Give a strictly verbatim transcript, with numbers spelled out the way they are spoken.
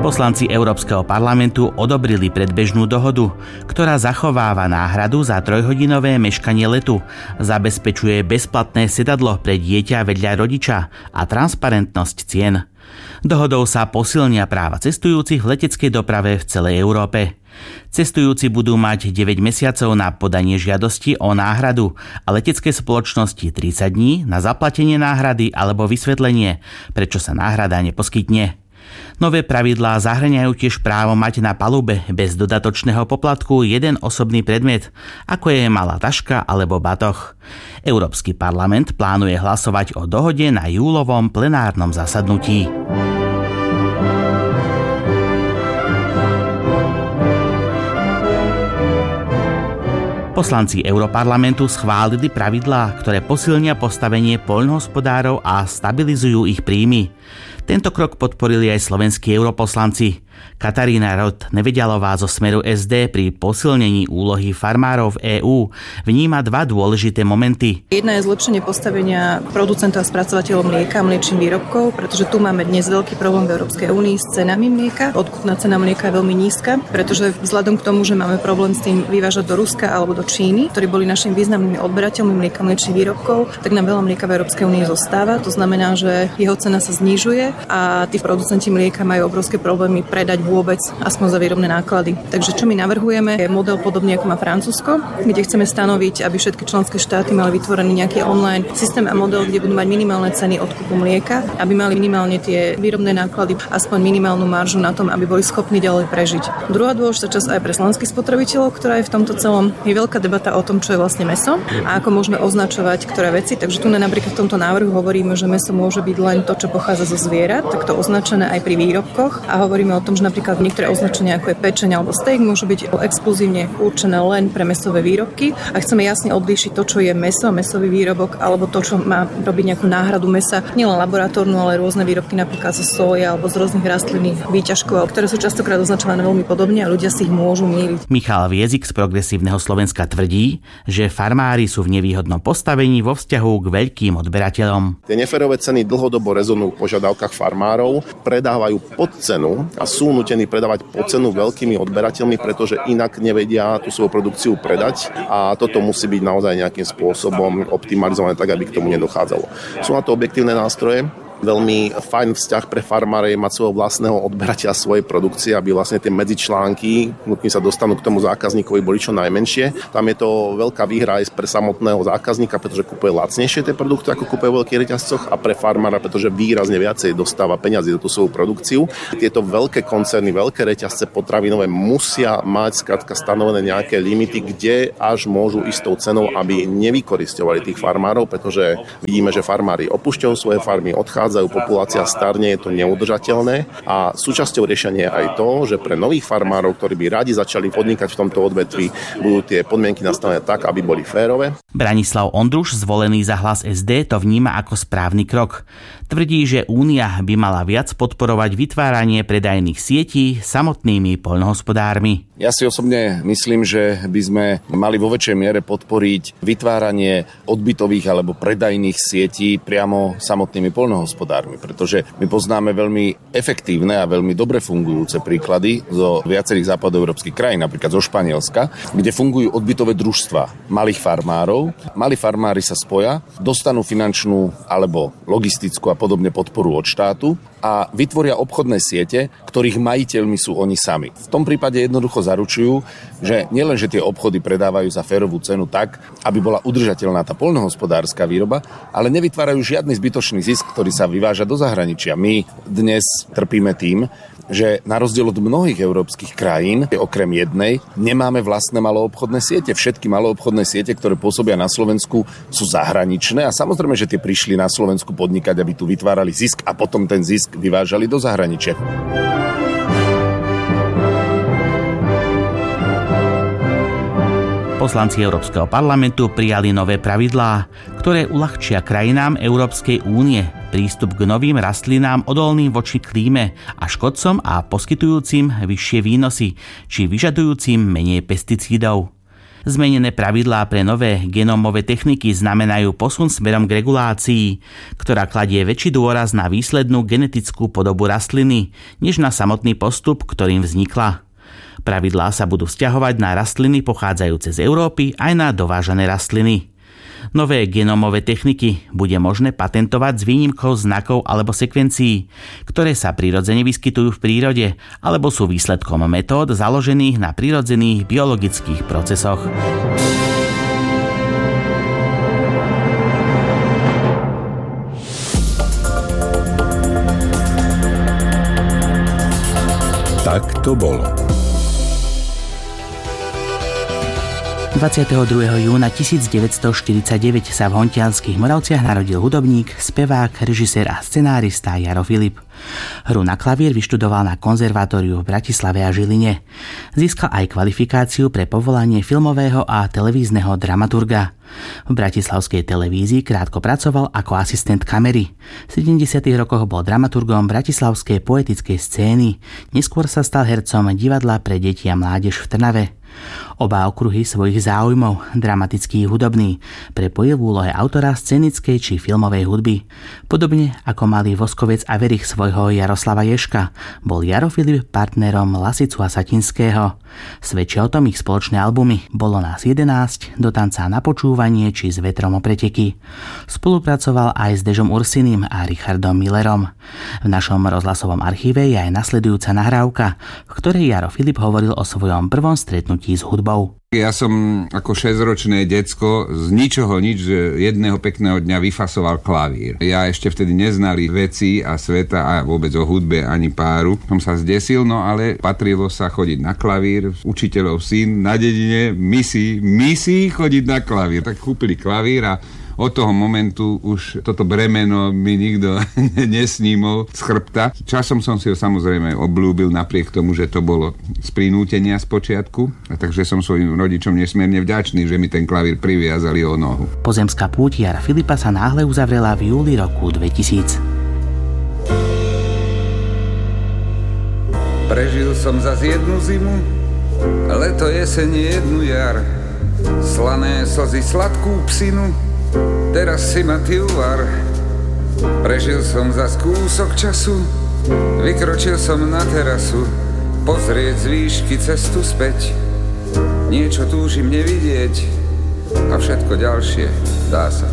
Poslanci Európskeho parlamentu odobrili predbežnú dohodu, ktorá zachováva náhradu za trojhodinové meškanie letu, zabezpečuje bezplatné sedadlo pre dieťa vedľa rodiča a transparentnosť cien. Dohodou sa posilnia práva cestujúcich v leteckej doprave v celej Európe. Cestujúci budú mať deväť mesiacov na podanie žiadosti o náhradu a letecké spoločnosti tridsať dní na zaplatenie náhrady alebo vysvetlenie, prečo sa náhrada neposkytne. Nové pravidlá zahŕňajú tiež právo mať na palube bez dodatočného poplatku jeden osobný predmet, ako je malá taška alebo batoh. Európsky parlament plánuje hlasovať o dohode na júlovom plenárnom zasadnutí. Poslanci Europarlamentu schválili pravidlá, ktoré posilnia postavenie poľnohospodárov a stabilizujú ich príjmy. Tento krok podporili aj slovenskí europoslanci. Katarína Rott-Nevedialová zo Smeru es dé pri posilnení úlohy farmárov v EÚ vníma dva dôležité momenty. Jedna je zlepšenie postavenia producentov a spracovateľov mlieka a mliečnych výrobkov, pretože tu máme dnes veľký problém v Európskej únii s cenami mlieka. Odkupná cena mlieka je veľmi nízka, pretože vzhľadom k tomu, že máme problém s tým vyvážať do Ruska alebo do Číny, ktorí boli našimi významnými odberateľmi mlieka a mliečnych výrobkov, tak nám veľa mlieka v Európskej únii zostáva. To znamená, že jeho cena sa znižuje a tí producenti mlieka majú obrovské problémy predať vôbec aspoň za výrobné náklady. Takže čo my navrhujeme je model podobný ako má Francúzsko, kde chceme stanoviť, aby všetky členské štáty mali vytvorený nejaký online systém a model, kde budú mať minimálne ceny odkupu mlieka, aby mali minimálne tie výrobné náklady, aspoň minimálnu maržu na tom, aby boli schopní ďalej prežiť. Druhá dôležitá časť aj pre slovenských spotrebiteľov, ktorá je v tomto celom, je veľká debata o tom, čo je vlastne mäso a ako môžeme označovať ktoré veci. Takže tu napríklad v tomto návrhu hovoríme, že mäso môže byť len to, čo pochádza zo zvierat, tak to označené aj pri výrobkoch a hovoríme o tom, že napríklad niektoré označenia ako je pečeň alebo steak môžu byť exkluzívne určené len pre mäsové výrobky a chceme jasne odlíšiť to, čo je mäso a mäsový výrobok alebo to, čo má robiť nejakú náhradu mäsa, nielen laboratórnu, ale rôzne výrobky napríklad zo soja alebo z rôznych rastlinných výťažkov, ktoré sú častokrát označované veľmi podobne a ľudia si ich môžu míliť. Michal Viezik z Progresívneho Slovenska tvrdí, že farmári sú v nevýhodnom postavení vo vzťahu k veľkým odberateľom. Tie neférové ceny dlhodobo rezonujú v požiadavkách farmárov, predávajú pod cenu a sú nútení predávať pod cenu veľkými odberateľmi, pretože inak nevedia tú svoju produkciu predať a toto musí byť naozaj nejakým spôsobom optimalizované tak, aby k tomu nedochádzalo. Sú na to objektívne nástroje. Veľmi fajn vzťah pre farmára je mať svojho vlastného odberateľa svojej produkcie, aby vlastne tie medzičlánky, kým sa dostanú k tomu zákazníkovi, boli čo najmenšie. Tam je to veľká výhra aj pre samotného zákazníka, pretože kupuje lacnejšie tie produkty, ako kupuje v veľkých reťazcoch, a pre farmára, pretože výrazne viacej dostáva peňazí za tú svoju produkciu. Tieto veľké koncerny, veľké reťazce potravinové musia mať skrátka stanovené nejaké limity, kde až môžu istou cenou, aby nevykorisťovali tých farmárov, pretože vidíme, že farmári opúšťajú svoje farmy, odchádzajú, populácia starne, je to neudržateľné a súčasťou riešenia je aj to, že pre nových farmárov, ktorí by radi začali podnikať v tomto odvetví, budú tie podmienky nastavené tak, aby boli férové. Branislav Ondruš, zvolený za Hlas es dé, to vníma ako správny krok. Tvrdí, že Únia by mala viac podporovať vytváranie predajných sietí samotnými poľnohospodármi. Ja si osobne myslím, že by sme mali vo väčšej miere podporiť vytváranie odbytových alebo predajných sietí priamo samotnými poľnohospodármi, pretože my poznáme veľmi efektívne a veľmi dobre fungujúce príklady zo viacerých západoeurópskych krajín, napríklad zo Španielska, kde fungujú odbytové družstva malých farmárov. Malí farmári sa spoja, dostanú finančnú alebo logistickú a podobne podporu od štátu a vytvoria obchodné siete, ktorých majiteľmi sú oni sami. V tom prípade jednoducho zaručujú, že nielen, že tie obchody predávajú za férovú cenu tak, aby bola udržateľná tá poľnohospodárska výroba, ale nevytvárajú žiadny zbytočný zisk, ktorý sa vyváža do zahraničia. My dnes trpíme tým, že na rozdiel od mnohých európskych krajín, okrem jednej, nemáme vlastné maloobchodné siete. Všetky maloobchodné siete, ktoré pôsobia na Slovensku, sú zahraničné a samozrejme, že tie prišli na Slovensku podnikať, aby tu vytvárali zisk a potom ten zisk vyvážali do zahraničia. Poslanci Európskeho parlamentu prijali nové pravidlá, ktoré uľahčia krajinám Európskej únie prístup k novým rastlinám odolným voči klíme a škodcom a poskytujúcim vyššie výnosy, či vyžadujúcim menej pesticídov. Zmenené pravidlá pre nové genómové techniky znamenajú posun smerom k regulácii, ktorá kladie väčší dôraz na výslednú genetickú podobu rastliny, než na samotný postup, ktorým vznikla. Pravidlá sa budú vzťahovať na rastliny pochádzajúce z Európy aj na dovážané rastliny. Nové genómové techniky bude možné patentovať s výnimkou znakov alebo sekvencií, ktoré sa prirodzene vyskytujú v prírode alebo sú výsledkom metód založených na prirodzených biologických procesoch. Tak to bolo. dvadsiateho druhého júna tisícdeväťstoštyridsaťdeväť sa v Hontianskych Moravciach narodil hudobník, spevák, režisér a scenárista Jaro Filip. Hru na klavír vyštudoval na konzervatóriu v Bratislave a Žiline. Získal aj kvalifikáciu pre povolanie filmového a televízneho dramaturga. V bratislavskej televízii krátko pracoval ako asistent kamery. V sedemdesiatych rokoch bol dramaturgom bratislavskej poetickej scény. Neskôr sa stal hercom divadla pre deti a mládež v Trnave. Oba okruhy svojich záujmov, dramatický i hudobný, prepojil v úlohe autora scenickej či filmovej hudby. Podobne ako mali Voskovec a Verich svojho Jaroslava Ježka, bol Jaro Filip partnerom Lasicu a Satinského. Svedčia o tom ich spoločné albumy Bolo nás jedenásť, Do tanca na počúvanie či S vetrom o preteky. Spolupracoval aj s Dežom Ursinim a Richardom Millerom. V našom rozhlasovom archíve je aj nasledujúca nahrávka, v ktorej Jaro Filip hovoril o svojom prvom stretnutí s hudbou. Ja som ako šesťročné decko z ničoho nič, že jedného pekného dňa vyfasoval klavír. Ja ešte vtedy neznali veci a sveta a vôbec o hudbe ani páru. Som sa zdesil, no ale patrilo sa chodiť na klavír. Učiteľov syn na dedine, misi, misi chodiť na klavír. Tak kúpili klavír a od toho momentu už toto bremeno mi nikto nesnímol z chrbta. Časom som si ho samozrejme obľúbil napriek tomu, že to bolo z prinútenia z počiatku. A takže som svojim rodičom nesmierne vďačný, že mi ten klavír priviazali o nohu. Pozemská púť Jara Filipa sa náhle uzavrela v júli roku dvetisíc. Prežil som zas jednu zimu, leto, jeseň, jednu jar. Slané slzy, sladkú psinu, teraz si ma ty uvar. Prežil som zas kúsok času, vykročil som na terasu, pozrieť z výšky cestu späť. Niečo túžim nevidieť a všetko ďalšie dá sa